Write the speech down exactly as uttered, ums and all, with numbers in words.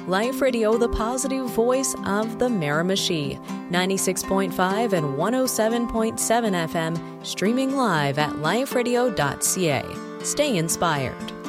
Life Radio, the positive voice of the Miramichi. ninety-six point five and one oh seven point seven F M, streaming live at life radio dot c a. Stay inspired.